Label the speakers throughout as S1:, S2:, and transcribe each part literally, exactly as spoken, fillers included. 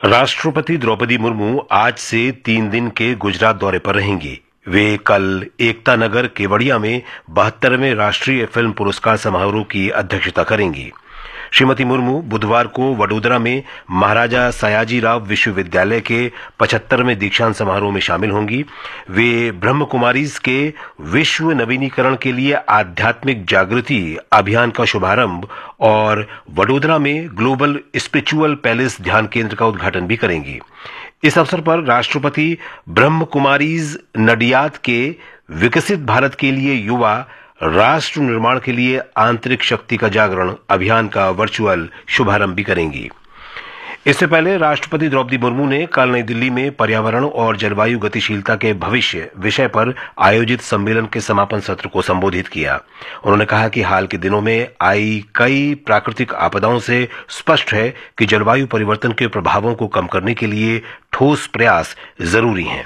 S1: राष्ट्रपति द्रौपदी मुर्मू आज से तीन दिन के गुजरात दौरे पर रहेंगी। वे कल एकता नगर केवड़िया में बहत्तरवें राष्ट्रीय फिल्म पुरस्कार समारोह की अध्यक्षता करेंगी। श्रीमती मुर्मू बुधवार को वडोदरा में महाराजा सयाजीराव विश्वविद्यालय के पचहत्तरवें दीक्षांत समारोह में शामिल होंगी। वे ब्रह्म कुमारीज के विश्व नवीनीकरण के लिए आध्यात्मिक जागृति अभियान का शुभारंभ और वडोदरा में ग्लोबल स्पिरिचुअल पैलेस ध्यान केंद्र का उद्घाटन भी करेंगी। इस अवसर पर राष्ट्रपति ब्रह्म कुमारीज नडियाद के विकसित भारत के लिए युवा राष्ट्र निर्माण के लिए आंतरिक शक्ति का जागरण अभियान का वर्चुअल शुभारंभ भी करेंगी। इससे पहले राष्ट्रपति द्रौपदी मुर्मू ने कल नई दिल्ली में पर्यावरण और जलवायु गतिशीलता के भविष्य विषय पर आयोजित सम्मेलन के समापन सत्र को संबोधित किया। उन्होंने कहा कि हाल के दिनों में आई कई प्राकृतिक आपदाओं से स्पष्ट है कि जलवायु परिवर्तन के प्रभावों को कम करने के लिए ठोस प्रयास जरूरी हैं।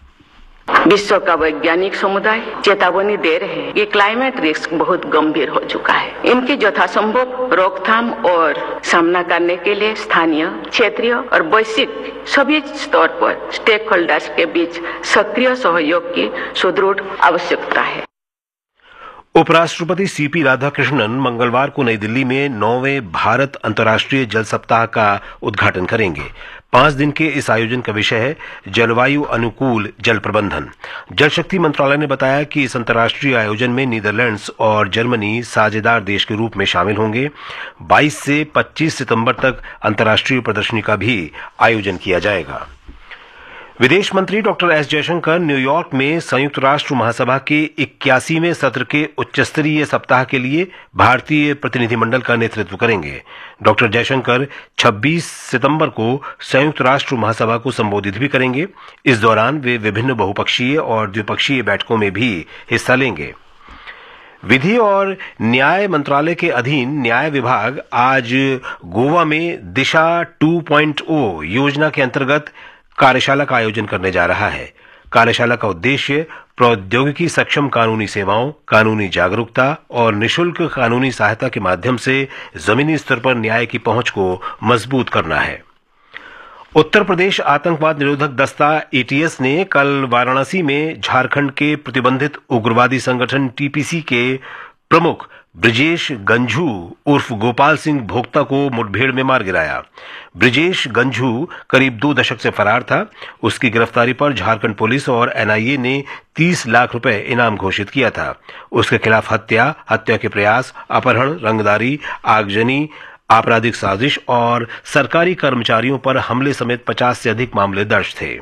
S2: विश्व का वैज्ञानिक समुदाय चेतावनी दे रहे हैं कि क्लाइमेट रिस्क बहुत गंभीर हो चुका है। इनकी यथासंभव रोकथाम और सामना करने के लिए स्थानीय, क्षेत्रीय और वैश्विक सभी स्तर पर स्टेक होल्डर्स के बीच सक्रिय सहयोग की सुदृढ़ आवश्यकता है।
S1: उपराष्ट्रपति सीपी राधाकृष्णन मंगलवार को नई दिल्ली में नौवें भारत अंतर्राष्ट्रीय जल सप्ताह का उद्घाटन करेंगे। पांच दिन के इस आयोजन का विषय है जलवायु अनुकूल जल प्रबंधन। जल शक्ति मंत्रालय ने बताया कि इस अंतर्राष्ट्रीय आयोजन में नीदरलैंड्स और जर्मनी साझेदार देश के रूप में शामिल होंगे। बाईस से पच्चीस सितंबर तक अंतर्राष्ट्रीय प्रदर्शनी का भी आयोजन किया जाएगा। विदेश मंत्री डॉक्टर एस जयशंकर न्यूयॉर्क में संयुक्त राष्ट्र महासभा के इक्यासीवें सत्र के उच्चस्तरीय सप्ताह के लिए भारतीय प्रतिनिधिमंडल का नेतृत्व करेंगे। डॉक्टर जयशंकर छब्बीस सितंबर को संयुक्त राष्ट्र महासभा को संबोधित भी करेंगे। इस दौरान वे विभिन्न बहुपक्षीय और द्विपक्षीय बैठकों में भी हिस्सा लेंगे। विधि और न्याय मंत्रालय के अधीन न्याय विभाग आज गोवा में दिशा टू पॉइंट ओ योजना के अंतर्गत कार्यशाला का आयोजन करने जा रहा है। कार्यशाला का उद्देश्य प्रौद्योगिकी सक्षम कानूनी सेवाओं, कानूनी जागरूकता और निशुल्क कानूनी सहायता के माध्यम से जमीनी स्तर पर न्याय की पहुंच को मजबूत करना है। उत्तर प्रदेश आतंकवाद निरोधक दस्ता एटीएस ने कल वाराणसी में झारखंड के प्रतिबंधित उग्रवादी संगठन टीपीसी के प्रमुख ब्रिजेश गंझू उर्फ गोपाल सिंह भोक्ता को मुठभेड़ में मार गिराया। ब्रिजेश गंझू करीब दो दशक से फरार था। उसकी गिरफ्तारी पर झारखंड पुलिस और एनआईए ने तीस लाख रुपए इनाम घोषित किया था। उसके खिलाफ हत्या, हत्या के प्रयास, अपहरण, रंगदारी, आगजनी, आपराधिक साजिश और सरकारी कर्मचारियों पर हमले समेत पचास से अधिक मामले दर्ज थे।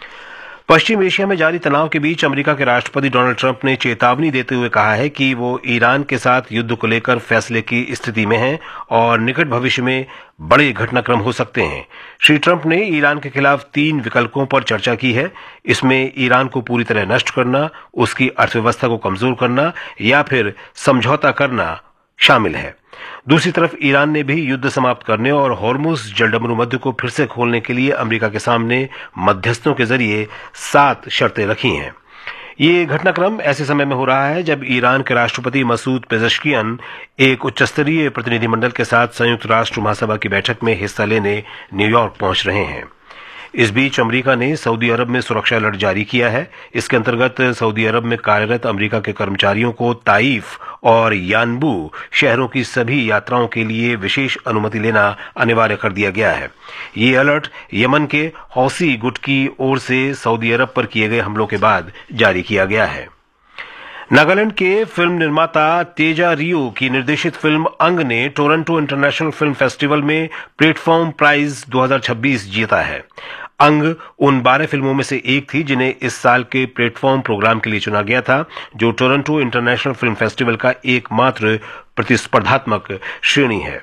S1: पश्चिम एशिया में जारी तनाव के बीच अमेरिका के राष्ट्रपति डोनाल्ड ट्रंप ने चेतावनी देते हुए कहा है कि वो ईरान के साथ युद्ध को लेकर फैसले की स्थिति में हैं और निकट भविष्य में बड़े घटनाक्रम हो सकते हैं। श्री ट्रंप ने ईरान के खिलाफ तीन विकल्पों पर चर्चा की है। इसमें ईरान को पूरी तरह नष्ट करना, उसकी अर्थव्यवस्था को कमजोर करना या फिर समझौता करना शामिल है। दूसरी तरफ ईरान ने भी युद्ध समाप्त करने और हॉर्मुज जलडमरू मध्य को फिर से खोलने के लिए अमेरिका के सामने मध्यस्थों के जरिए सात शर्तें रखी हैं। ये घटनाक्रम ऐसे समय में हो रहा है जब ईरान के राष्ट्रपति मसूद पेज़ेश्कियान एक उच्चस्तरीय प्रतिनिधिमंडल के साथ संयुक्त राष्ट्र महासभा की बैठक में हिस्सा लेने न्यूयॉर्क पहुंच रहे हैं। इस बीच अमेरिका ने सऊदी अरब में सुरक्षा अलर्ट जारी किया है। इसके अंतर्गत सऊदी अरब में कार्यरत अमेरिका के कर्मचारियों को ताइफ और यानबू शहरों की सभी यात्राओं के लिए विशेष अनुमति लेना अनिवार्य कर दिया गया है। ये अलर्ट यमन के हौसी गुट की ओर से सऊदी अरब पर किए गए हमलों के बाद जारी किया गया है। नागालैंड के फिल्म निर्माता तेजा रियो की निर्देशित फिल्म अंग ने टोरंटो इंटरनेशनल फिल्म फेस्टिवल में प्लेटफॉर्म प्राइज दो हज़ार छब्बीस जीता है। अंग उन बारह फिल्मों में से एक थी जिन्हें इस साल के प्लेटफॉर्म प्रोग्राम के लिए चुना गया था, जो टोरंटो इंटरनेशनल फिल्म फेस्टिवल का एकमात्र प्रतिस्पर्धात्मक श्रेणी है।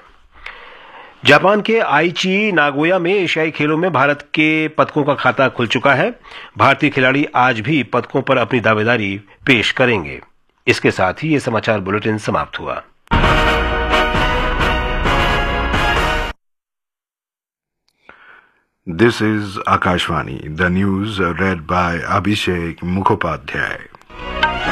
S1: जापान के आईची नागोया में एशियाई खेलों में भारत के पदकों का खाता खुल चुका है। भारतीय खिलाड़ी आज भी पदकों पर अपनी दावेदारी पेश करेंगे। इसके साथ ही ये समाचार बुलेटिन समाप्त हुआ।
S3: This is Akashvani, the news read by Abhishek Mukhopadhyay.